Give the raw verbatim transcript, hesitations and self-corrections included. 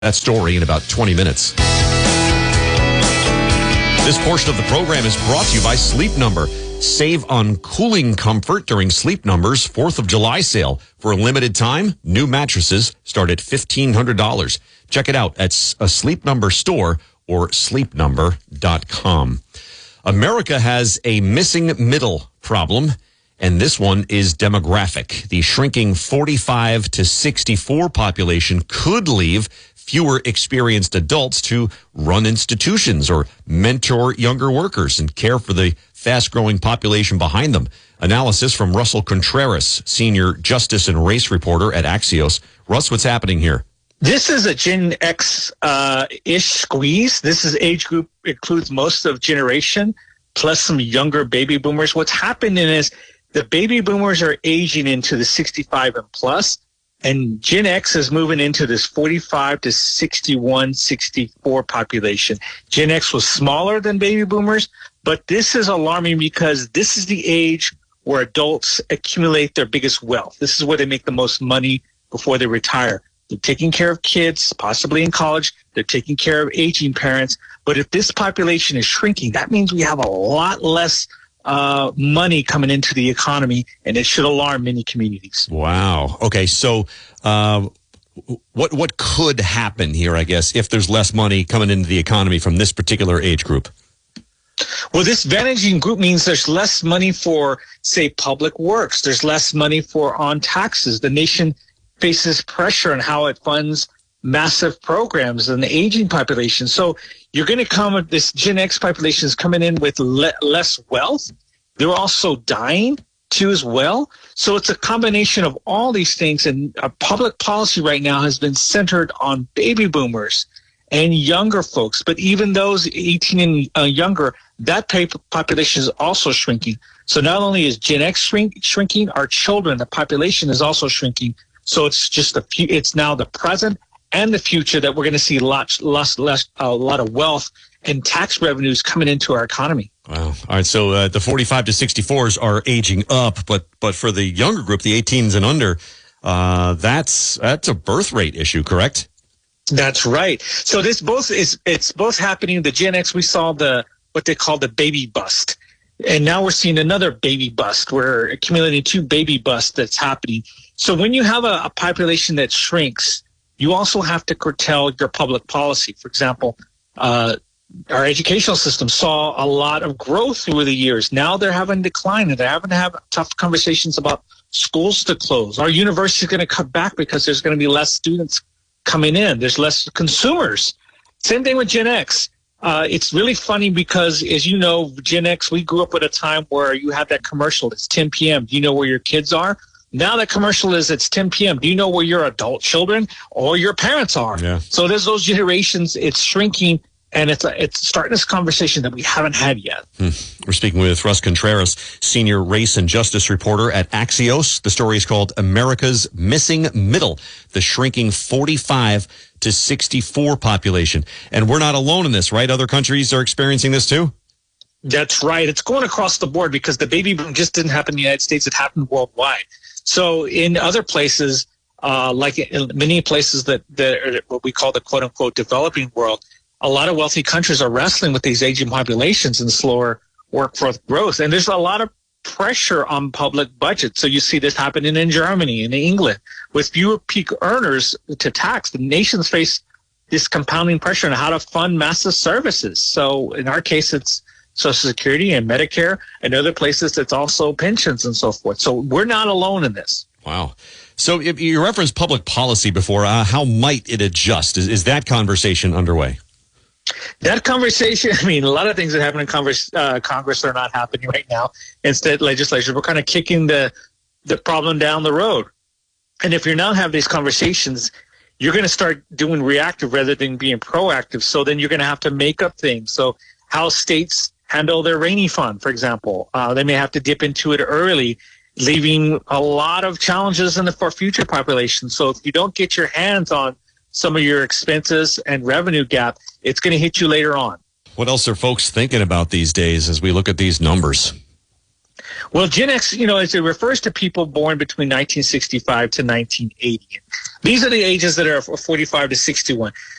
that story in about twenty minutes. This portion of the program is brought to you by Sleep Number. Save on cooling comfort during Sleep Number's fourth of July sale. For a limited time, new mattresses start at fifteen hundred dollars. Check it out at a Sleep Number store or sleep number dot com. America has a missing middle problem, and this one is demographic. The shrinking forty-five to sixty-four population could leave fewer experienced adults to run institutions or mentor younger workers and care for the fast-growing population behind them. Analysis from Russell Contreras, senior justice and race reporter at Axios. Russ, what's happening here? This is a Gen X uh, ish squeeze. This is age group, includes most of generation, plus some younger baby boomers. What's happening is the baby boomers are aging into the sixty-five and plus, and Gen X is moving into this forty-five to sixty-one, sixty-four population. Gen X was smaller than baby boomers, but this is alarming because this is the age where adults accumulate their biggest wealth. This is where they make the most money before they retire. They're taking care of kids, possibly in college. They're taking care of aging parents. But if this population is shrinking, that means we have a lot less uh, money coming into the economy, and it should alarm many communities. Wow. Okay, so uh, what what could happen here, I guess, if there's less money coming into the economy from this particular age group? Well, this vanishing group means there's less money for, say, public works. There's less money for on taxes. The nation faces pressure on how it funds massive programs in the aging population. So you're going to come with this Gen X population is coming in with le- less wealth. They're also dying too as well. So it's a combination of all these things. And our public policy right now has been centered on baby boomers and younger folks. But even those eighteen and uh, younger, that population is also shrinking. So not only is Gen X shrink- shrinking, our children, the population is also shrinking. So it's just a few, it's now the present and the future that we're going to see lots, less, less, a lot of wealth and tax revenues coming into our economy. Wow. All right. So uh, the forty-five to sixty-fours are aging up, but but for the younger group, the eighteens and under, uh, that's that's a birth rate issue, correct? That's right. So this both is it's both happening. The Gen X, we saw the what they call the baby bust. And now we're seeing another baby bust. We're accumulating two baby busts that's happening. So when you have a, a population that shrinks, you also have to curtail your public policy. For example, uh, our educational system saw a lot of growth through the years. Now they're having decline, and they're having to have tough conversations about schools to close. Our university is going to cut back because there's going to be less students coming in. There's less consumers. Same thing with Gen X. Uh, it's really funny because, as you know, Gen X, we grew up at a time where you have that commercial. It's ten p.m. Do you know where your kids are? Now that commercial is it's ten p.m. Do you know where your adult children or your parents are? Yeah. So there's those generations. It's shrinking, and it's a, it's starting this conversation that we haven't had yet. Hmm. We're speaking with Russ Contreras, senior race and justice reporter at Axios. The story is called America's Missing Middle, the shrinking forty-five to sixty-four population. And we're not alone in this, right? Other countries are experiencing this too? That's right. It's going across the board because the baby boom just didn't happen in the United States. It happened worldwide. So in other places, uh, like in many places that, that are what we call the quote unquote developing world, a lot of wealthy countries are wrestling with these aging populations and slower workforce growth. And there's a lot of pressure on public budgets. So you see this happening in Germany and in England with fewer peak earners to tax. The nations face this compounding pressure on how to fund massive services. So in our case, it's Social Security and Medicare, and other places it's also pensions and so forth. So we're not alone in this. Wow. So if you referenced public policy before, uh, how might it adjust? Is, is that conversation underway? That conversation, I mean, a lot of things that happen in Congress, uh, Congress are not happening right now. Instead, legislature, we're kind of kicking the, the problem down the road. And if you're not having these conversations, you're going to start doing reactive rather than being proactive. So then you're going to have to make up things. So how states handle their rainy fund, for example, uh, they may have to dip into it early, leaving a lot of challenges in the for future population. So if you don't get your hands on some of your expenses and revenue gap, it's going to hit you later on. What else are folks thinking about these days as we look at these numbers? Well, Gen X, you know, as it refers to people born between nineteen sixty-five to nineteen eighty. These are the ages that are forty-five to sixty-one.